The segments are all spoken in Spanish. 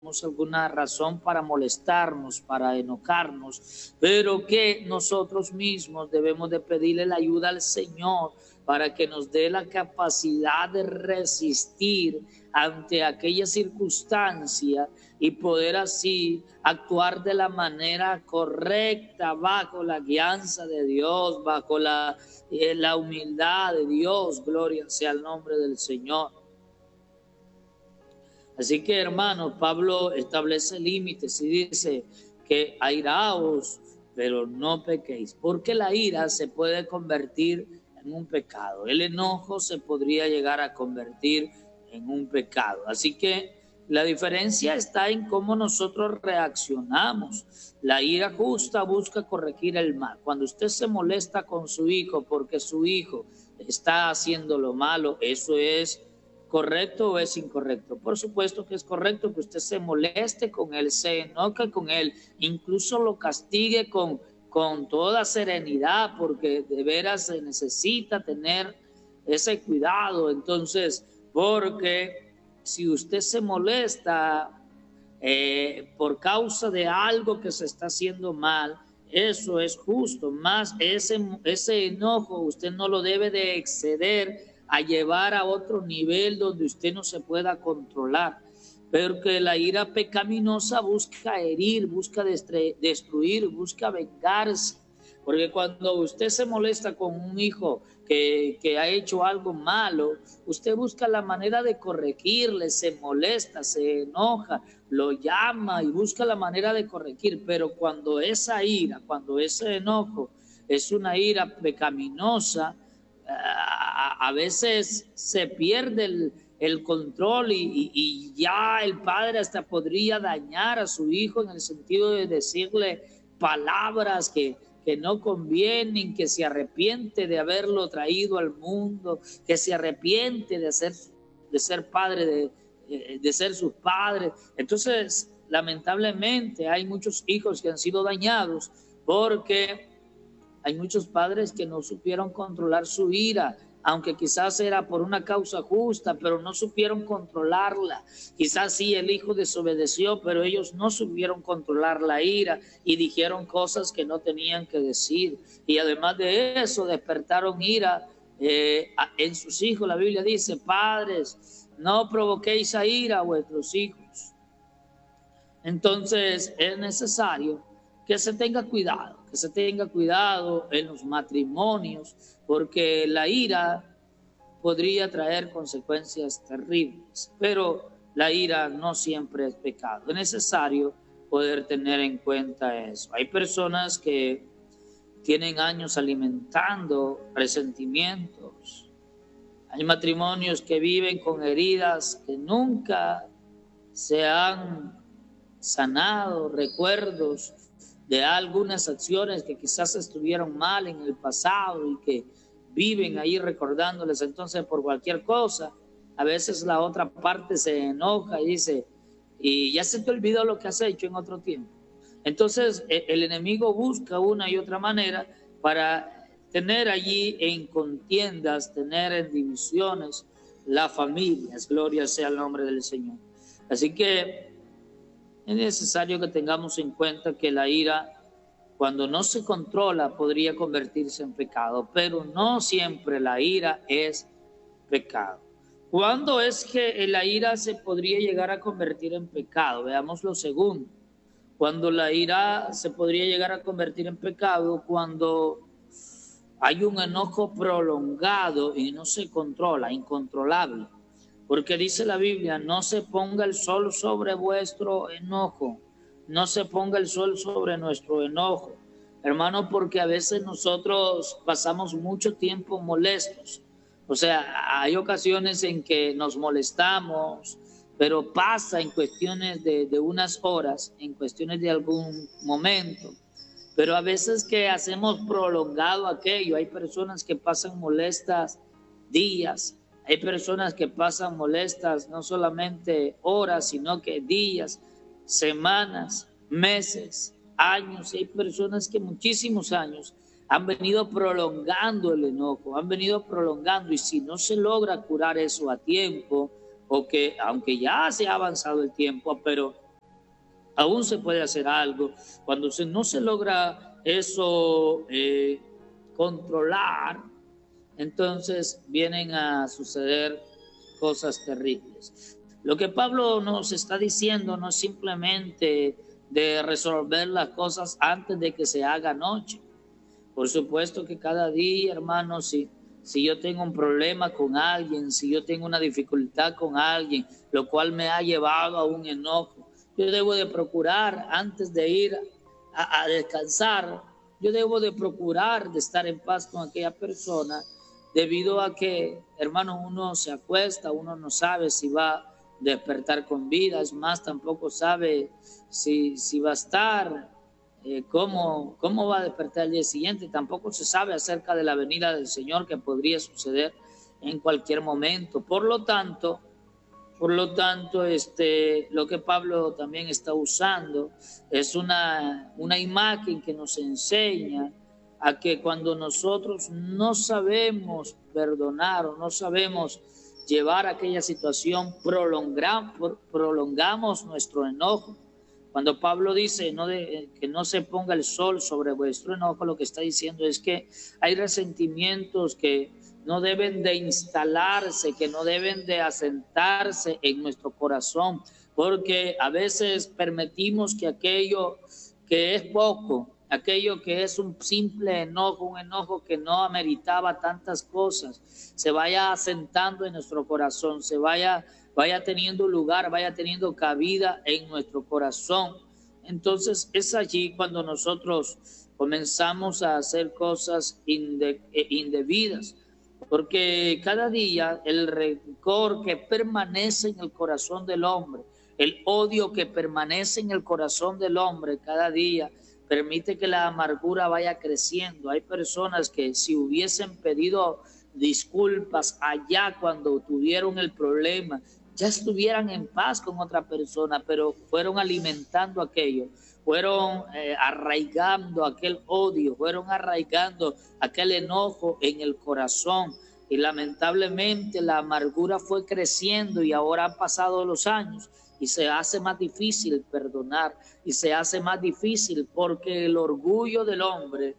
alguna razón para molestarnos, para enojarnos, pero que nosotros mismos debemos de pedirle la ayuda al Señor para que nos dé la capacidad de resistir ante aquella circunstancia y poder así actuar de la manera correcta bajo la guianza de Dios, bajo la humildad de Dios. Gloria sea el nombre del Señor. Así que, hermanos, Pablo establece límites y dice que airaos, pero no pequéis, porque la ira se puede convertir en un pecado. El enojo se podría llegar a convertir en un pecado. Así que la diferencia está en cómo nosotros reaccionamos. La ira justa busca corregir el mal. Cuando usted se molesta con su hijo porque su hijo está haciendo lo malo, eso es ¿correcto o es incorrecto? Por supuesto que es correcto que usted se moleste con él, se enoje con él, incluso lo castigue con toda serenidad, porque de veras se necesita tener ese cuidado. Entonces, porque si usted se molesta por causa de algo que se está haciendo mal, eso es justo, más ese enojo usted no lo debe de exceder a llevar a otro nivel donde usted no se pueda controlar, porque la ira pecaminosa busca herir, busca destruir, busca vengarse, porque cuando usted se molesta con un hijo que ha hecho algo malo, usted busca la manera de corregirle, se molesta, se enoja, lo llama y busca la manera de corregir, pero cuando esa ira, cuando ese enojo es una ira pecaminosa, a veces se pierde el control y ya el padre hasta podría dañar a su hijo en el sentido de decirle palabras que no convienen, que se arrepiente de haberlo traído al mundo, que se arrepiente de ser padre, de ser sus padres. Entonces, lamentablemente, hay muchos hijos que han sido dañados porque hay muchos padres que no supieron controlar su ira, aunque quizás era por una causa justa, pero no supieron controlarla. Quizás sí el hijo desobedeció, pero ellos no supieron controlar la ira y dijeron cosas que no tenían que decir. Y además de eso, despertaron ira en sus hijos. La Biblia dice: padres, no provoquéis a ira a vuestros hijos. Entonces es necesario que se tenga cuidado en los matrimonios, porque la ira podría traer consecuencias terribles, pero la ira no siempre es pecado. Es necesario poder tener en cuenta eso. Hay personas que tienen años alimentando resentimientos. Hay matrimonios que viven con heridas que nunca se han sanado, recuerdos de algunas acciones que quizás estuvieron mal en el pasado y que viven ahí recordándoles. Entonces, por cualquier cosa, a veces la otra parte se enoja y dice: y ya se te olvidó lo que has hecho en otro tiempo. Entonces, el enemigo busca una y otra manera para tener allí en contiendas, tener en divisiones las familias. Gloria sea el nombre del Señor. Así que es necesario que tengamos en cuenta que la ira, cuando no se controla, podría convertirse en pecado, pero no siempre la ira es pecado. ¿Cuándo es que la ira se podría llegar a convertir en pecado? Veamos lo segundo. Cuando la ira se podría llegar a convertir en pecado, cuando hay un enojo prolongado y no se controla, incontrolable. Porque dice la Biblia: no se ponga el sol sobre vuestro enojo, no se ponga el sol sobre nuestro enojo. Hermano, porque a veces nosotros pasamos mucho tiempo molestos. O sea, hay ocasiones en que nos molestamos, pero pasa en cuestiones de unas horas, en cuestiones de algún momento. Pero a veces que hacemos prolongado aquello, hay personas que pasan molestas días. Hay personas que pasan molestas no solamente horas, sino que días, semanas, meses, años. Hay personas que muchísimos años han venido prolongando el enojo, han venido prolongando, y si no se logra curar eso a tiempo, o que aunque ya se ha avanzado el tiempo, pero aún se puede hacer algo. Cuando no se logra eso controlar, entonces vienen a suceder cosas terribles. Lo que Pablo nos está diciendo no es simplemente de resolver las cosas antes de que se haga noche. Por supuesto que cada día, hermanos, si yo tengo un problema con alguien, si yo tengo una dificultad con alguien, lo cual me ha llevado a un enojo, yo debo de procurar, antes de ir a descansar, yo debo de procurar de estar en paz con aquella persona, debido a que, hermanos, uno se acuesta, uno no sabe si va a despertar con vida, es más, tampoco sabe si va a estar, cómo va a despertar el día siguiente, tampoco se sabe acerca de la venida del Señor, que podría suceder en cualquier momento. Por lo tanto, lo que Pablo también está usando es una imagen que nos enseña a que cuando nosotros no sabemos perdonar o no sabemos llevar aquella situación, prolongamos nuestro enojo. Cuando Pablo dice que no se ponga el sol sobre vuestro enojo, lo que está diciendo es que hay resentimientos que no deben de instalarse, que no deben de asentarse en nuestro corazón, porque a veces permitimos que aquello que es poco, aquello que es un simple enojo, un enojo que no ameritaba tantas cosas, se vaya asentando en nuestro corazón, se vaya teniendo lugar, vaya teniendo cabida en nuestro corazón. Entonces es allí cuando nosotros comenzamos a hacer cosas indebidas, porque cada día el rencor que permanece en el corazón del hombre, el odio que permanece en el corazón del hombre cada día, permite que la amargura vaya creciendo. Hay personas que si hubiesen pedido disculpas allá cuando tuvieron el problema, ya estuvieran en paz con otra persona, pero fueron alimentando aquello, fueron arraigando aquel odio, fueron arraigando aquel enojo en el corazón, y lamentablemente la amargura fue creciendo, y ahora han pasado los años y se hace más difícil perdonar, y se hace más difícil porque el orgullo del hombre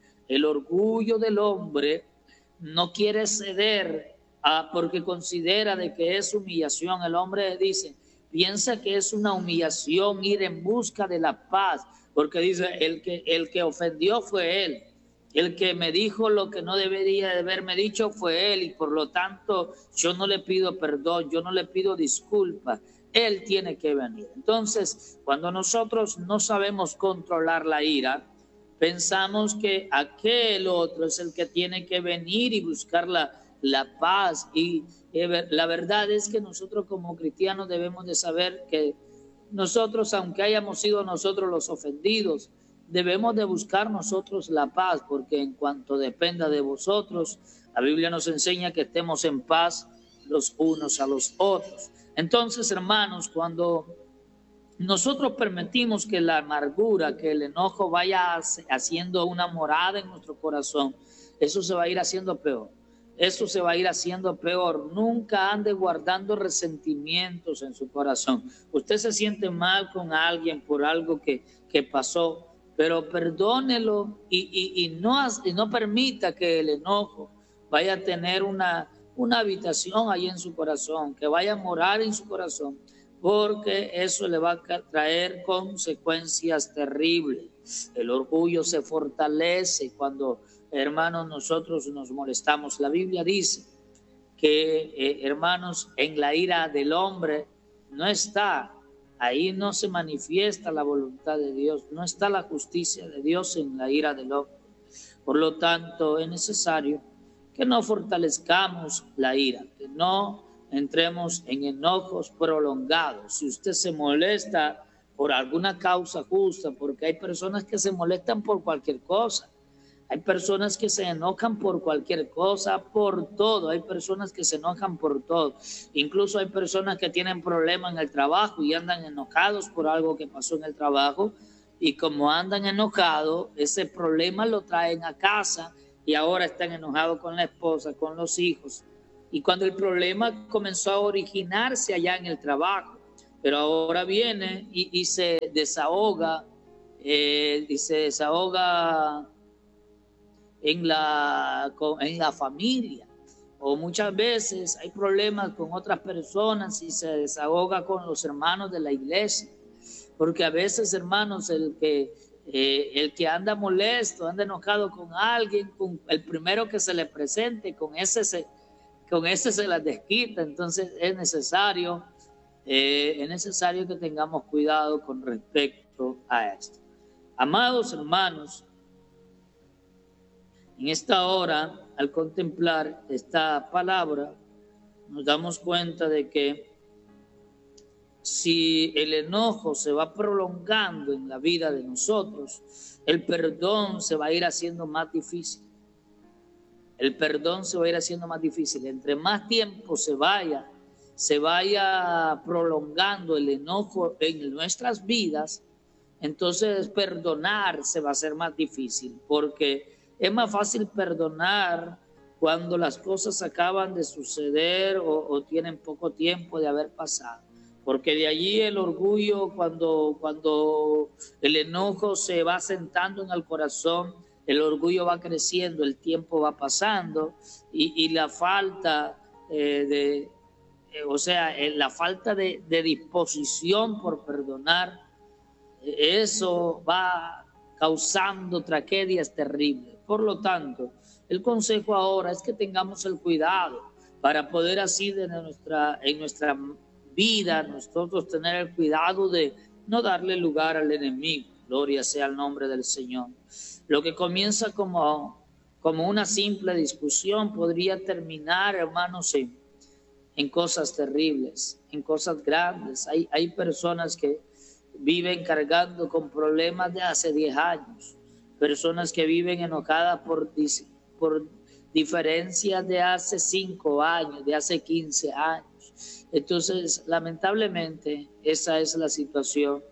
no quiere ceder, porque considera de que es humillación. El hombre piensa que es una humillación ir en busca de la paz, porque dice, el que ofendió fue él, el que me dijo lo que no debería de haberme dicho fue él, y por lo tanto yo no le pido perdón, yo no le pido disculpas, él tiene que venir. Entonces, cuando nosotros no sabemos controlar la ira, pensamos que aquel otro es el que tiene que venir y buscar la paz, y la verdad es que nosotros como cristianos debemos de saber que nosotros, aunque hayamos sido nosotros los ofendidos, debemos de buscar nosotros la paz, porque en cuanto dependa de vosotros, la Biblia nos enseña que estemos en paz los unos a los otros. Entonces, hermanos, cuando nosotros permitimos que la amargura, que el enojo vaya haciendo una morada en nuestro corazón, eso se va a ir haciendo peor. Eso se va a ir haciendo peor. Nunca ande guardando resentimientos en su corazón. Usted se siente mal con alguien por algo que pasó, pero perdónelo y no permita que el enojo vaya a tener una habitación ahí en su corazón, que vaya a morar en su corazón, porque eso le va a traer consecuencias terribles. El orgullo se fortalece cuando, hermanos, nosotros nos molestamos. La Biblia dice que, hermanos, en la ira del hombre no está, ahí no se manifiesta la voluntad de Dios, no está la justicia de Dios en la ira del hombre. Por lo tanto, es necesario que no fortalezcamos la ira, que no entremos en enojos prolongados. Si usted se molesta por alguna causa justa, porque hay personas que se molestan por cualquier cosa, hay personas que se enojan por cualquier cosa, por todo, hay personas que se enojan por todo, incluso hay personas que tienen problemas en el trabajo y andan enojados por algo que pasó en el trabajo, y como andan enojados, ese problema lo traen a casa y ahora están enojados con la esposa, con los hijos. Y cuando el problema comenzó a originarse allá en el trabajo, pero ahora viene y se desahoga, en la familia. O muchas veces hay problemas con otras personas y se desahoga con los hermanos de la iglesia. Porque a veces, hermanos, el que anda molesto, anda enojado con alguien, con el primero que se le presente, con ese se las desquita. Entonces es necesario que tengamos cuidado con respecto a esto. Amados hermanos, en esta hora, al contemplar esta palabra, nos damos cuenta de que si el enojo se va prolongando en la vida de nosotros, el perdón se va a ir haciendo más difícil. El perdón se va a ir haciendo más difícil. Entre más tiempo se vaya prolongando el enojo en nuestras vidas, entonces perdonar se va a hacer más difícil, porque es más fácil perdonar cuando las cosas acaban de suceder o tienen poco tiempo de haber pasado. Porque de allí el orgullo, cuando el enojo se va sentando en el corazón, el orgullo va creciendo, el tiempo va pasando y la falta la falta de disposición por perdonar, eso va causando tragedias terribles. Por lo tanto, el consejo ahora es que tengamos el cuidado para poder así en nuestra vida, nosotros tener el cuidado de no darle lugar al enemigo. Gloria sea el nombre del Señor. Lo que comienza como una simple discusión podría terminar, hermanos, en cosas terribles, en cosas grandes. Hay personas que viven cargando con problemas de hace 10 años, personas que viven enojadas por diferencias de hace 5 años, de hace 15 años. Entonces, lamentablemente, esa es la situación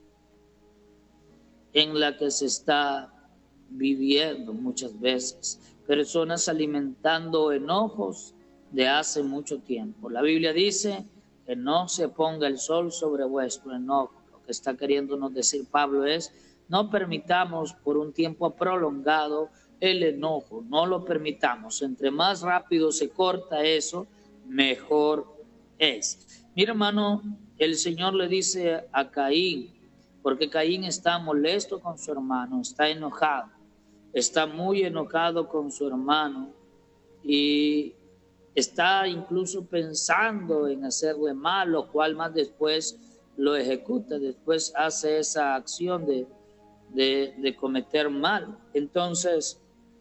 en la que se está viviendo muchas veces. Personas alimentando enojos de hace mucho tiempo. La Biblia dice que no se ponga el sol sobre vuestro enojo. Lo que está queriéndonos decir Pablo es: no permitamos por un tiempo prolongado el enojo, no lo permitamos. Entre más rápido se corta eso, mejor es. Mi hermano, el Señor le dice a Caín, porque Caín está molesto con su hermano, está enojado, está muy enojado con su hermano y está incluso pensando en hacerle mal, lo cual más después lo ejecuta, después hace esa acción de cometer mal. Entonces,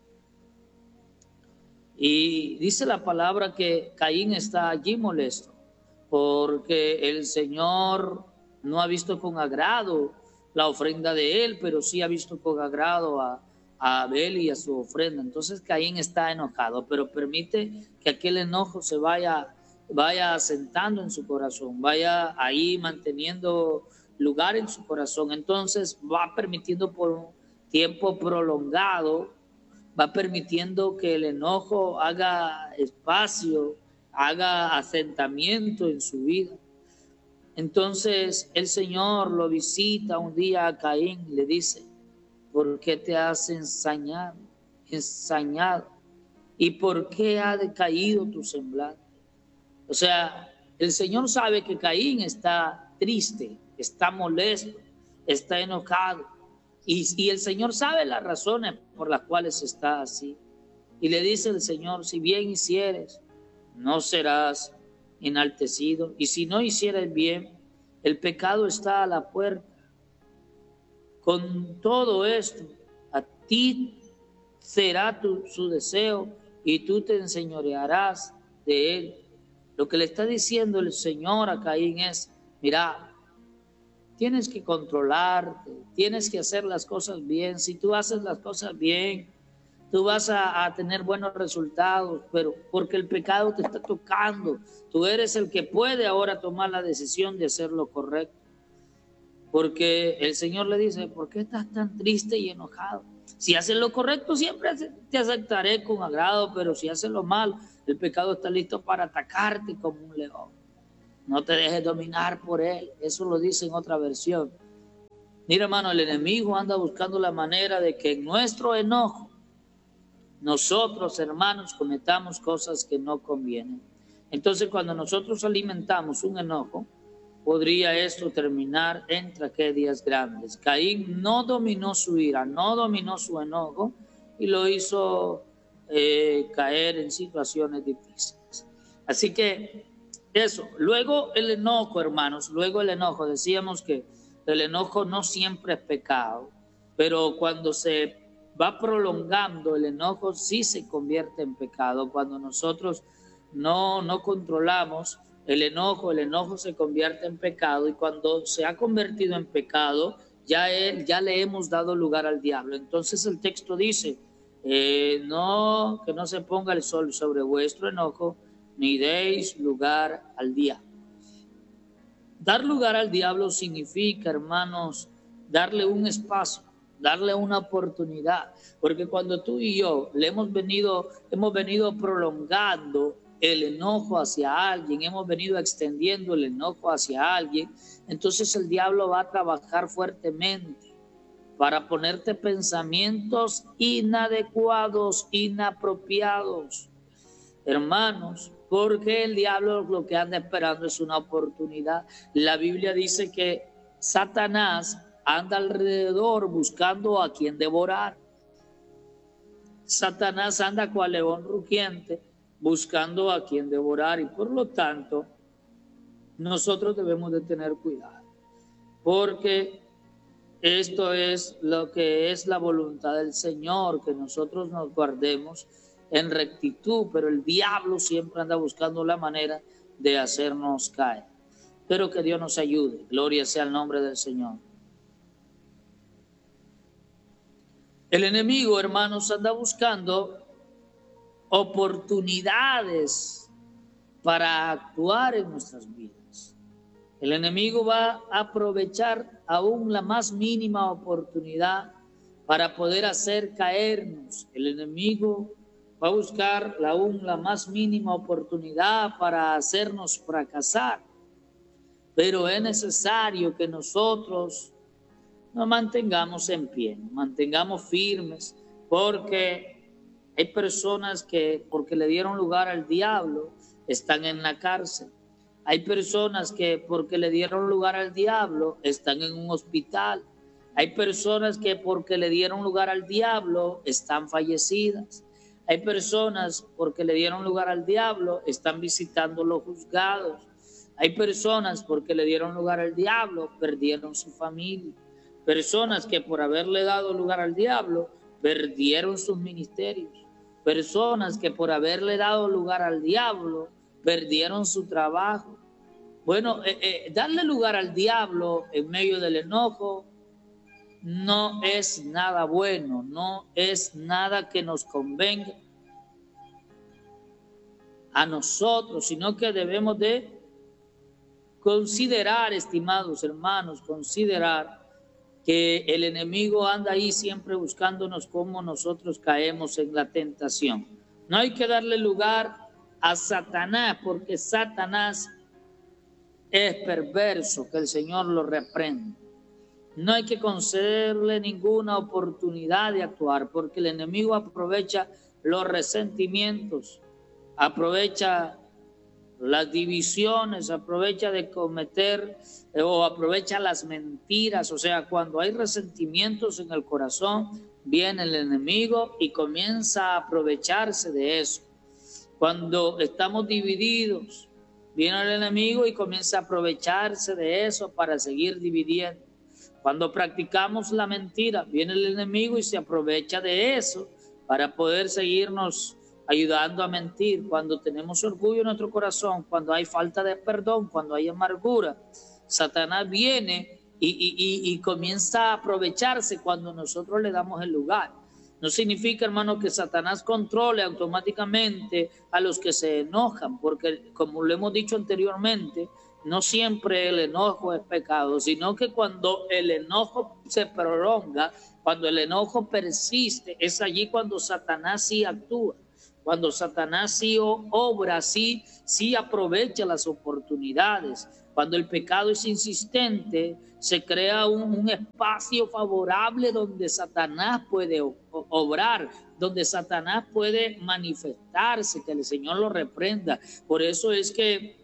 y dice la palabra que Caín está allí molesto porque el Señor no ha visto con agrado la ofrenda de él, pero sí ha visto con agrado a Abel y a su ofrenda. Entonces Caín está enojado, pero permite que aquel enojo se vaya asentando en su corazón, vaya ahí manteniendo lugar en su corazón. Entonces va permitiendo por un tiempo prolongado, va permitiendo que el enojo haga espacio, haga asentamiento en su vida. Entonces el Señor lo visita un día a Caín y le dice: ¿por qué te has ensañado? ¿Y por qué ha decaído tu semblante? O sea, el Señor sabe que Caín está triste, está molesto, está enojado. Y el Señor sabe las razones por las cuales está así. Y le dice el Señor: si bien hicieres, no serás enaltecido. Y si no hicieres bien, el pecado está a la puerta. Con todo esto, a ti será su deseo y tú te enseñorearás de él. Lo que le está diciendo el Señor a Caín es: mira, tienes que controlarte, tienes que hacer las cosas bien. Si tú haces las cosas bien, tú vas a tener buenos resultados, pero porque el pecado te está tocando, tú eres el que puede ahora tomar la decisión de hacer lo correcto. Porque el Señor le dice: ¿por qué estás tan triste y enojado? Si haces lo correcto, siempre te aceptaré con agrado, pero si haces lo mal, el pecado está listo para atacarte como un león. No te dejes dominar por él. Eso lo dice en otra versión. Mira, hermano, el enemigo anda buscando la manera de que en nuestro enojo nosotros, hermanos, cometamos cosas que no convienen. Entonces, cuando nosotros alimentamos un enojo, podría esto terminar en tragedias grandes. Caín no dominó su ira, no dominó su enojo y lo hizo caer en situaciones difíciles. Así que eso. Luego el enojo, hermanos, decíamos que el enojo no siempre es pecado, pero cuando se va prolongando el enojo sí se convierte en pecado. Cuando nosotros no controlamos el enojo se convierte en pecado, y cuando se ha convertido en pecado ya le hemos dado lugar al diablo. Entonces el texto dice que no se ponga el sol sobre vuestro enojo, ni deis lugar al diablo. Dar lugar al diablo significa, hermanos, darle un espacio, darle una oportunidad, porque cuando tú y yo hemos venido prolongando el enojo hacia alguien, hemos venido extendiendo el enojo hacia alguien, entonces el diablo va a trabajar fuertemente para ponerte pensamientos inadecuados, inapropiados, hermanos, porque el diablo lo que anda esperando es una oportunidad. La Biblia dice que Satanás anda alrededor buscando a quien devorar. Satanás anda cual león rugiente buscando a quien devorar, y por lo tanto nosotros debemos de tener cuidado, porque esto es lo que es la voluntad del Señor, que nosotros nos guardemos en rectitud, pero el diablo siempre anda buscando la manera de hacernos caer. Pero que Dios nos ayude. Gloria sea el nombre del Señor. El enemigo, hermanos, anda buscando oportunidades para actuar en nuestras vidas. El enemigo va a aprovechar aún la más mínima oportunidad para poder hacer caernos. El enemigo va a buscar aún la más mínima oportunidad para hacernos fracasar. Pero es necesario que nosotros nos mantengamos en pie, nos mantengamos firmes, porque hay personas que, porque le dieron lugar al diablo, están en la cárcel. Hay personas que, porque le dieron lugar al diablo, están en un hospital. Hay personas que, porque le dieron lugar al diablo, están fallecidas. Hay personas, porque le dieron lugar al diablo, están visitando los juzgados. Hay personas, porque le dieron lugar al diablo, perdieron su familia. Personas que, por haberle dado lugar al diablo, perdieron sus ministerios. Personas que, por haberle dado lugar al diablo, perdieron su trabajo. Bueno, darle lugar al diablo en medio del enojo no es nada bueno, no es nada que nos convenga a nosotros, sino que debemos de considerar, estimados hermanos, considerar que el enemigo anda ahí siempre buscándonos cómo nosotros caemos en la tentación. No hay que darle lugar a Satanás, porque Satanás es perverso, que el Señor lo reprenda. No hay que concederle ninguna oportunidad de actuar, porque el enemigo aprovecha los resentimientos, aprovecha las divisiones, aprovecha de cometer o aprovecha las mentiras. O sea, cuando hay resentimientos en el corazón, viene el enemigo y comienza a aprovecharse de eso. Cuando estamos divididos, viene el enemigo y comienza a aprovecharse de eso para seguir dividiendo. Cuando practicamos la mentira, viene el enemigo y se aprovecha de eso para poder seguirnos ayudando a mentir. Cuando tenemos orgullo en nuestro corazón, cuando hay falta de perdón, cuando hay amargura, Satanás viene y comienza a aprovecharse cuando nosotros le damos el lugar. No significa, hermano, que Satanás controle automáticamente a los que se enojan, porque como lo hemos dicho anteriormente, no siempre el enojo es pecado, sino que cuando el enojo se prolonga, cuando el enojo persiste, es allí cuando Satanás sí actúa. Cuando Satanás sí obra, sí aprovecha las oportunidades. Cuando el pecado es insistente, se crea un espacio favorable donde Satanás puede obrar, donde Satanás puede manifestarse, que el Señor lo reprenda. Por eso es que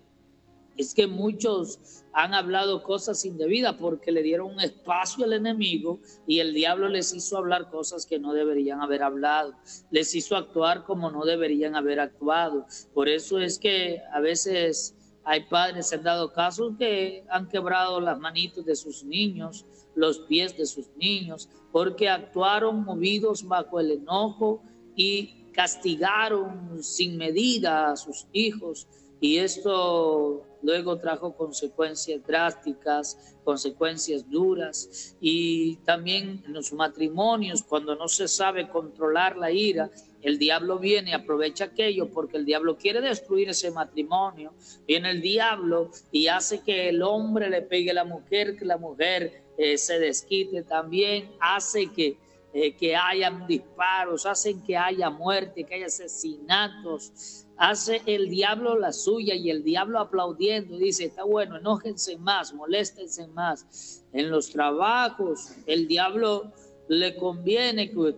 muchos han hablado cosas indebidas porque le dieron un espacio al enemigo y el diablo les hizo hablar cosas que no deberían haber hablado, les hizo actuar como no deberían haber actuado. Por eso es que a veces hay padres, se han dado casos que han quebrado las manitos de sus niños, los pies de sus niños, porque actuaron movidos bajo el enojo y castigaron sin medida a sus hijos. Y esto luego trajo consecuencias drásticas, consecuencias duras. Y también en los matrimonios, cuando no se sabe controlar la ira, el diablo viene y aprovecha aquello porque el diablo quiere destruir ese matrimonio. Viene el diablo y hace que el hombre le pegue a la mujer, que la mujer se desquite también, hace que hayan disparos, hacen que haya muerte, que haya asesinatos. Hace el diablo la suya y el diablo aplaudiendo dice, está bueno, enójense más, moléstense más. En los trabajos, el diablo le conviene que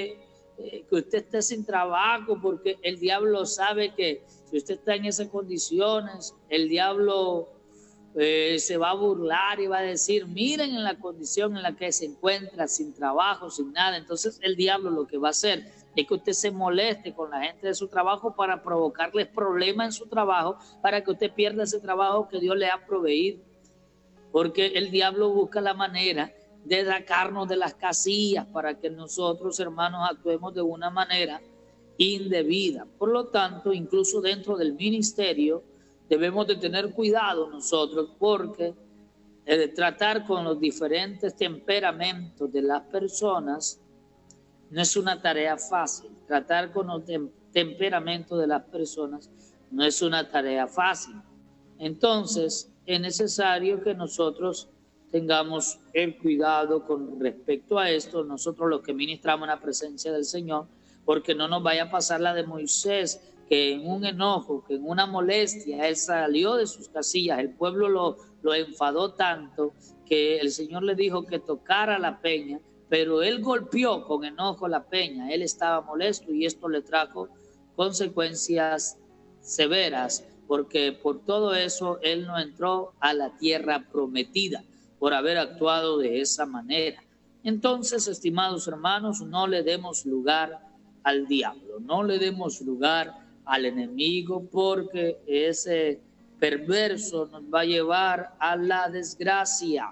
usted esté sin trabajo, porque el diablo sabe que si usted está en esas condiciones, el diablo se va a burlar y va a decir, miren en la condición en la que se encuentra, sin trabajo, sin nada. Entonces el diablo lo que va a hacer es que usted se moleste con la gente de su trabajo para provocarles problemas en su trabajo, para que usted pierda ese trabajo que Dios le ha proveído. Porque el diablo busca la manera de sacarnos de las casillas para que nosotros, hermanos, actuemos de una manera indebida. Por lo tanto, incluso dentro del ministerio, debemos de tener cuidado nosotros, porque tratar con los diferentes temperamentos de las personas no es una tarea fácil. Tratar con los temperamentos de las personas no es una tarea fácil. Entonces, es necesario que nosotros tengamos el cuidado con respecto a esto, nosotros los que ministramos la presencia del Señor, porque no nos vaya a pasar la de Moisés, que en un enojo, que en una molestia, él salió de sus casillas, el pueblo lo enfadó tanto que el Señor le dijo que tocara la peña, pero él golpeó con enojo la peña, él estaba molesto y esto le trajo consecuencias severas, porque por todo eso él no entró a la tierra prometida, por haber actuado de esa manera. Entonces, estimados hermanos, no le demos lugar al diablo, no le demos lugar al enemigo, porque ese perverso nos va a llevar a la desgracia.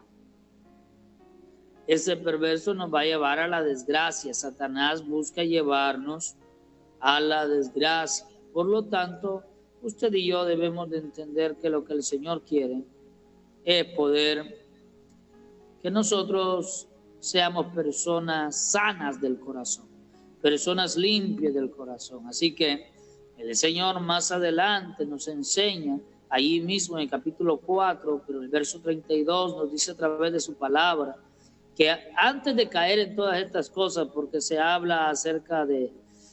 Ese perverso nos va a llevar a la desgracia. Satanás busca llevarnos a la desgracia. Por lo tanto, usted y yo debemos de entender que lo que el Señor quiere es poder que nosotros seamos personas sanas del corazón, personas limpias del corazón. Así que el Señor más adelante nos enseña, allí mismo en el capítulo 4, pero el verso 32 nos dice a través de su palabra, que antes de caer en todas estas cosas, porque se habla acerca de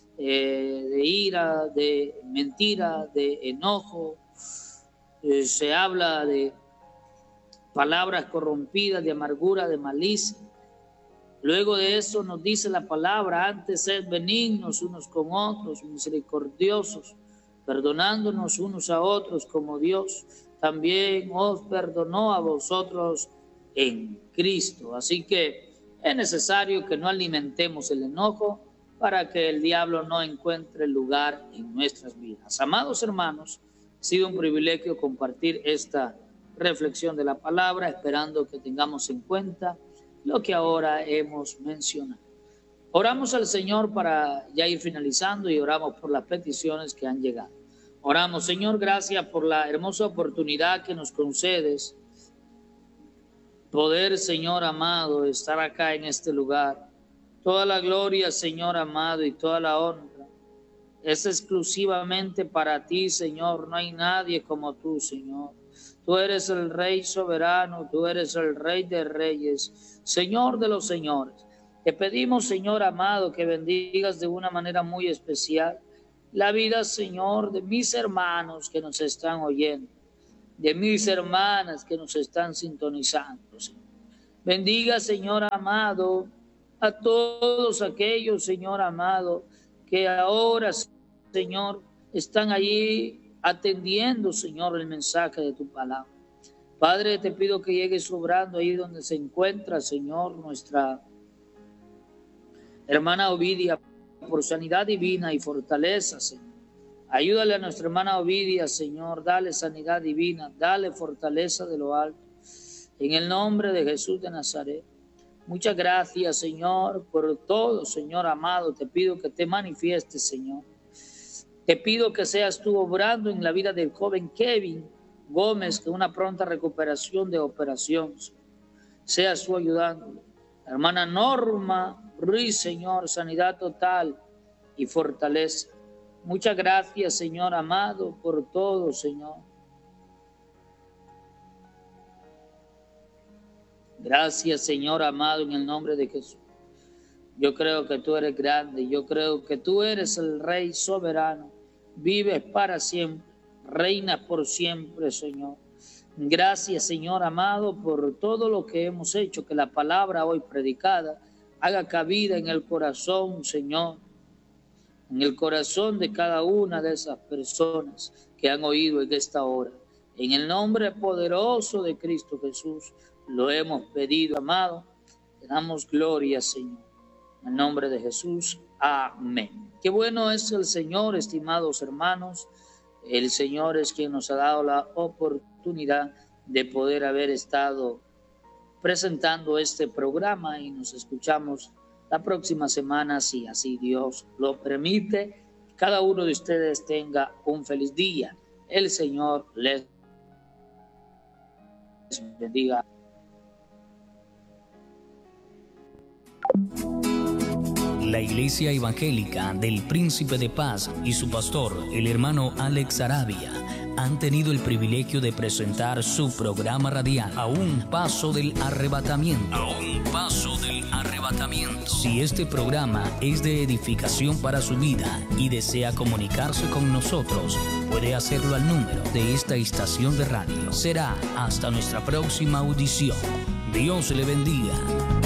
ira, de mentira, de enojo, se habla de palabras corrompidas, de amargura, de malicia. Luego de eso nos dice la palabra, antes sed benignos unos con otros, misericordiosos, perdonándonos unos a otros como Dios también os perdonó a vosotros en Cristo. Así que es necesario que no alimentemos el enojo para que el diablo no encuentre lugar en nuestras vidas. Amados hermanos, ha sido un privilegio compartir esta reflexión de la palabra, esperando que tengamos en cuenta lo que ahora hemos mencionado. Oramos al Señor para ya ir finalizando y oramos por las peticiones que han llegado. Oramos, Señor, gracias por la hermosa oportunidad que nos concedes, poder, Señor amado, estar acá en este lugar. Toda la gloria, Señor amado, y toda la honra es exclusivamente para ti, Señor. No hay nadie como tú, Señor. Tú eres el Rey soberano, tú eres el Rey de reyes, Señor de los señores. Te pedimos, Señor amado, que bendigas de una manera muy especial la vida, Señor, de mis hermanos que nos están oyendo, de mis hermanas que nos están sintonizando, Señor. Bendiga, Señor amado, a todos aquellos, Señor amado, que ahora, Señor, están allí atendiendo, Señor, el mensaje de tu palabra. Padre, te pido que llegues obrando ahí donde se encuentra, Señor, nuestra hermana Ovidia, por sanidad divina y fortaleza, Señor. Ayúdale a nuestra hermana Ovidia, Señor, dale sanidad divina, dale fortaleza de lo alto. En el nombre de Jesús de Nazaret. Muchas gracias, Señor, por todo, Señor amado. Te pido que te manifiestes, Señor. Te pido que seas tú obrando en la vida del joven Kevin Gómez, que una pronta recuperación de operación. Seas tú ayudándole. La hermana Norma Ruiz, Señor, sanidad total y fortaleza. Muchas gracias, Señor amado, por todo, Señor. Gracias, Señor amado, en el nombre de Jesús. Yo creo que tú eres grande, yo creo que tú eres el Rey soberano. Vives para siempre, reinas por siempre, Señor. Gracias, Señor amado, por todo lo que hemos hecho, que la palabra hoy predicada haga cabida en el corazón, Señor, en el corazón de cada una de esas personas que han oído en esta hora. En el nombre poderoso de Cristo Jesús, lo hemos pedido, amado. Te damos gloria, Señor. En el nombre de Jesús, amén. Qué bueno es el Señor, estimados hermanos. El Señor es quien nos ha dado la oportunidad de poder haber estado presentando este programa y nos escuchamos la próxima semana, si así Dios lo permite. Cada uno de ustedes tenga un feliz día. El Señor les bendiga. La Iglesia Evangélica del Príncipe de Paz y su pastor, el hermano Alex Arabia, han tenido el privilegio de presentar su programa radial A un Paso del Arrebatamiento. A un Paso del Arrebatamiento. Si este programa es de edificación para su vida y desea comunicarse con nosotros, puede hacerlo al número de esta estación de radio. Será hasta nuestra próxima audición. Dios le bendiga.